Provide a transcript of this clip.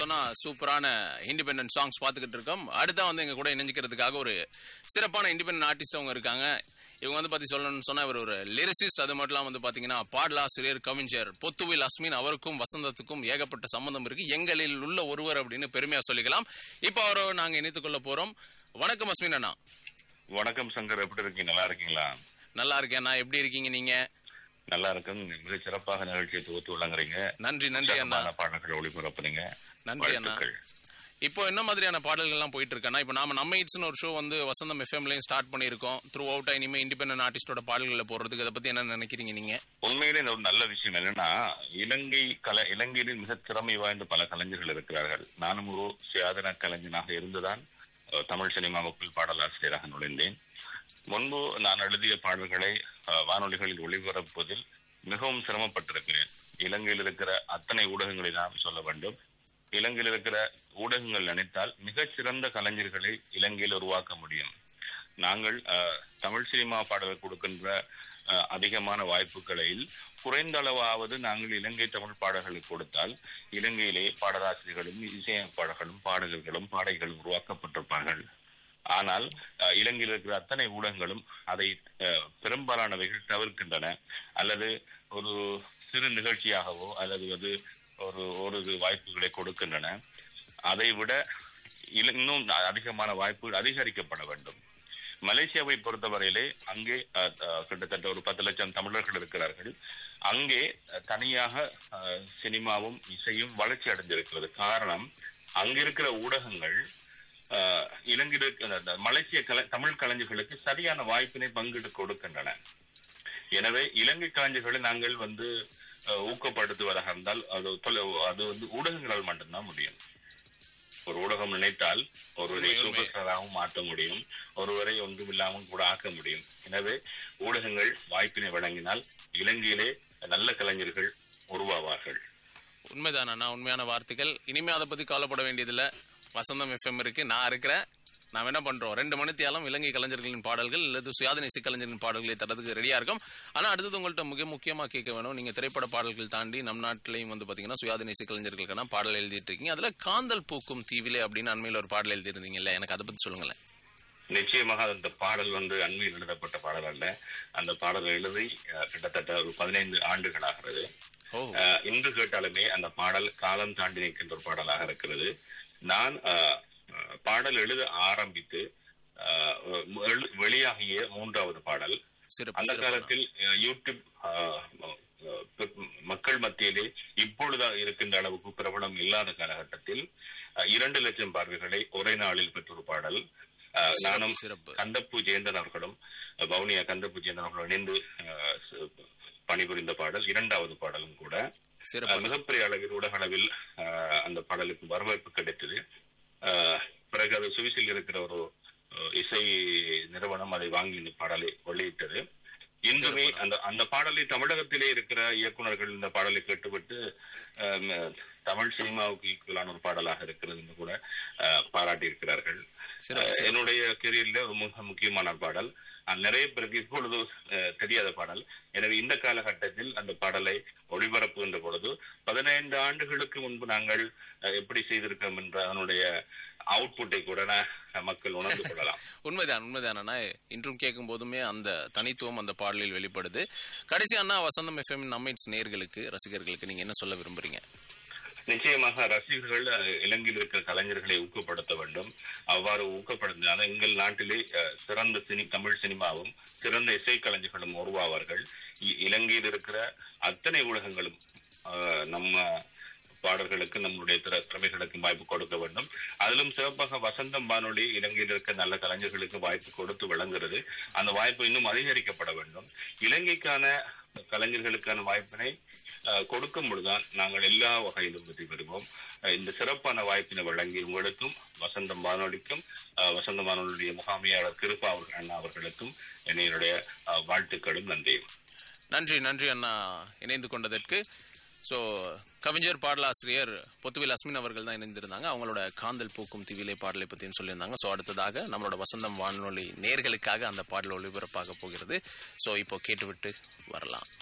சொன்னா சூப்பரான independent songs பார்த்துக்கிட்டு இருக்கோம். அடுத்தா வந்து எங்க கூட இணைஞ்சிக்கிறதுக்காக ஒரு சிறப்பான இண்டிபெண்டன்ட் ஆர்டிஸ்ட் அவங்க இருக்காங்க. இவங்க வந்து பத்தி சொல்லணும்னு சொன்னா இவர் ஒரு லிரிசிஸ்ட். அது மட்டும் வந்து பாத்தீங்கன்னா பாடலாசிரியர், கவிஞர். பொத்துவில் அஸ்மின் அவருக்கும் வசந்தத்துக்கும் ஏகப்பட்ட சம்பந்தம் இருக்கு. எங்களில் உள்ள ஒருவர் அப்படின்னு பெருமையா சொல்லிக்கலாம். இப்போ அவரை நாங்க இணைத்துக் கொள்ள போறோம். வணக்கம் அஸ்மின் அண்ணா. வணக்கம் சங்கர், எப்படி இருக்கீங்க? நல்லா இருக்கீங்களா? நல்லா இருக்கேன் அண்ணா. எப்படி இருக்கீங்க நீங்க? நல்லா இருக்கும். மிக சிறப்பாக நிகழ்ச்சியை தொகுத்து வழங்குறீங்க. நன்றி நன்றி அண்ணா. பாடல்களை ஒளிபரப்புறீங்க. நன்றி அண்ணா. இப்போ என்ன மாதிரியான பாடல்கள் எல்லாம் போயிட்டு இருக்கா? இப்போ நம்ம இட்ஸ்னு ஒரு ஷோ வந்து வசந்தம் எஃப்எம்லயும் ஸ்டார்ட் பண்ணிருக்கோம். த்ரூ அவுட்டா இனிமே இண்டிபெண்டன்ட் ஆர்டிஸ்டோட பாடல்களை போடுறதுக்கு இதை பத்தி என்ன நினைக்கிறீங்க நீங்க? உண்மையிலே ஒரு நல்ல விஷயம் என்னன்னா, இலங்கையில் மிக திறமை வாய்ந்த பல கலைஞர்கள் இருக்கிறார்கள். நானும் ஒரு சுயாதன கலைஞனாக இருந்துதான் தமிழ் சினிமாவுக்குள் பாடலாசிரியராக நுழைந்தேன். முன்பு நான் எழுதிய பாடல்களை வானொலிகளில் ஒளிபரப்புவதில் மிகவும் சிரமப்பட்டிருக்கிறேன். இலங்கையில் இருக்கிற அத்தனை ஊடகங்களை நான் சொல்ல வேண்டும். இலங்கையில் இருக்கிற ஊடகங்கள் நினைத்தால் மிகச்சிறந்த கலைஞர்களை இலங்கையில் உருவாக்க முடியும். நாங்கள் தமிழ் சினிமா பாடல்கள் கொடுக்கின்ற அதிகமான வாய்ப்புகளில் குறைந்த அளவாவது நாங்கள் இலங்கை தமிழ் பாடல்களுக்கு கொடுத்தால் இலங்கையிலே பாடலாசிரியர்களும் இசையமைப்பாளர்களும் பாடகர்களும் உருவாக்கப்பட்டிருப்பார்கள். ஆனால் இலங்கையில் இருக்கிற அத்தனை ஊடகங்களும் அதை பெரும்பாலானவைகள் தவிர்க்கின்றன. அல்லது ஒரு சிறு நிகழ்ச்சியாகவோ அல்லது ஒரு வாய்ப்புகளை கொடுக்கின்றன. அதை விட இன்னும் அதிகமான வாய்ப்புகள் அதிகரிக்கப்பட வேண்டும். மலேசியாவை பொறுத்தவரையிலே அங்கே கிட்டத்தட்ட ஒரு 10 லட்சம் தமிழர்கள் இருக்கிறார்கள். அங்கே தனியாக சினிமாவும் இசையும் வளர்ச்சி அடைந்திருக்கிறது. காரணம், அங்கிருக்கிற ஊடகங்கள் இலங்கையில் மலேசிய தமிழ் கலைஞர்களுக்கு சரியான வாய்ப்பினை பங்கிட்டு கொடுக்கின்றன. எனவே இலங்கை கலைஞர்களை நாங்கள் ஊக்கப்படுத்துவதாக இருந்தால் அது ஊடகங்களால் மட்டும்தான் முடியும். ஒரு ஊடகம் நினைத்தால் ஒருவரை சூப்பர் ஸ்டாராகவும் மாற்ற முடியும், ஒருவரை ஒன்றுமில்லாமல் கூட ஆக்க முடியும். எனவே ஊடகங்கள் வாய்ப்பினை வழங்கினால் இலங்கையிலே நல்ல கலைஞர்கள் உருவாவார்கள். உண்மைதானா? உண்மையான வார்த்தைகள். இனிமே அதை பத்தி கவலைப்பட வேண்டியதில்லை. வசந்தம் எஃப்எம் இருக்கு, நான் இருக்கிறேன். நாம் என்ன பண்றோம், 2 மணித்தியாலும் இலங்கை கலைஞர்களின் பாடல்கள் அல்லது சுயாதீன இசை கலைஞரின் பாடல்களை தரதுக்கு ரெடியா இருக்கும். ஆனா அடுத்தது உங்கள்கிட்ட முக்கியமா கேட்க வேணும். நீங்க திரைப்பட பாடல்கள் தாண்டி நம் நாட்டிலையும் பாத்தீங்கன்னா சுயாதீன இசை கலைஞர்களுக்கான பாடல் எழுதிட்டு இருக்கீங்க. அதுல காந்தல் பூக்கும் தீவிலே அப்படின்னு அண்மையில் ஒரு பாடல் எழுதி இருந்தீங்கல்ல, எனக்கு அதை பத்தி சொல்லுங்களேன். நிச்சயமாக அந்த பாடல் அண்மையில் எழுதப்பட்ட பாடல் அல்ல. அந்த பாடல் எழுதி கிட்டத்தட்ட ஒரு 15 ஆண்டுகள் ஆகிறது. இன்று கேட்டாலுமே அந்த பாடல் காலம் தாண்டி நிற்கின்ற ஒரு பாடலாக இருக்கிறது. நான் பாடல் எழுத ஆரம்பித்து வெளியாகிய 3வது பாடல். அந்த காலத்தில் யூடியூப் மக்கள் மத்தியிலே இப்பொழுதா இருக்கின்ற அளவுக்கு பிரபலம் இல்லாத காலகட்டத்தில் 2 லட்சம் பார்வைகளை ஒரே நாளில் பெற்ற ஒரு பாடல். நானும் கந்தப்பு ஜெயந்தன் அவர்களும் வவுனியா கந்தப்பு ஜெயந்தன் அவர்களும் இணைந்து பணிபுரிந்த பாடல். 2வது பாடலும் கூட மிகப்பெரிய அளவில் உலக அளவில் அந்த பாடலுக்கு வரவேற்பு கிடைத்தது. பிறகு அது சுவிஸில் இருக்கிற ஒரு இசை நிறுவனம் அதை வாங்கி இந்த பாடலை வெளியிட்டது. இன்றுமே அந்த பாடலை தமிழகத்திலே இருக்கிற இயக்குநர்கள் இந்த பாடலை கேட்டுவிட்டு தமிழ் சினிமாவுக்கு ஈக்குவலான ஒரு பாடலாக இருக்கிறது என்று கூட பாராட்டி இருக்கிறார்கள். என்னுடைய கெரியர்ல ஒரு மிக முக்கியமான பாடல். நிறைய பேருக்கு இப்பொழுது தெரியாத பாடல். எனவே இந்த காலகட்டத்தில் அந்த பாடலை ஒளிபரப்புகின்ற பொழுது 15 ஆண்டுகளுக்கு முன்பு நாங்கள் எப்படி செய்திருக்கோம் என்ற அதனுடைய அவுட்புட்டை கூட மக்கள் உணர்ந்து கொள்ளலாம். உண்மைதானா? இன்றும் கேட்கும் போதுமே அந்த தனித்துவம் அந்த பாடலில் வெளிப்படுது. கடைசி அண்ணா, வசந்தம் எஃப்எம் நம்மைட்ஸ் நேயர்களுக்கு, ரசிகர்களுக்கு நீங்க என்ன சொல்ல விரும்புறீங்க? நிச்சயமாக ரசிகர்கள் இலங்கையில் இருக்கிற கலைஞர்களை ஊக்கப்படுத்த வேண்டும். அவ்வாறு ஊக்கப்படுத்தினால் எங்கள் நாட்டிலே சிறந்த தமிழ் சினிமாவும் சிறந்த இசை கலைஞர்களும் உருவாவார்கள். இலங்கையில் இருக்கிற அத்தனை ஊடகங்களும் நம்ம பாடல்களுக்கு நம்முடைய திறமைகளுக்கு வாய்ப்பு கொடுக்க வேண்டும். அதிலும் சிறப்பாக வசந்தம் வானொலி இலங்கையில் இருக்க நல்ல கலைஞர்களுக்கு வாய்ப்பு கொடுத்து வழங்குகிறது. அந்த வாய்ப்பு இன்னும் அதிகரிக்கப்பட வேண்டும். இலங்கைக்கான கலைஞர்களுக்கான வாய்ப்பினை கொடுக்கும் பொழுதுதான் நாங்கள் எல்லா வகையிலும் வெற்றி பெறுவோம். இந்த சிறப்பான வாய்ப்பினை வழங்கி உங்களுக்கும் வசந்தம் வானொலிக்கும் வசந்தம் வானொலியுடைய முகாமையாளர் கிருபா அண்ணா அவர்களுக்கும் என்னுடைய வாழ்த்துக்களும் நன்றியும். நன்றி அண்ணா இணைந்து கொண்டதற்கு. ஸோ கவிஞர் பாடலாசிரியர் பொத்துவில் அஸ்மின் அவர்கள் தான் இணைந்திருந்தாங்க. அவங்களோட காந்தல் பூக்கும் தீவிலே பாடலை பற்றியும் சொல்லியிருந்தாங்க. ஸோ அடுத்ததாக நம்மளோட வசந்தம் வானொலி நேயர்களுக்காக அந்த பாடல் ஒளிபரப்பாக போகிறது. ஸோ இப்போ கேட்டுவிட்டு வரலாம்.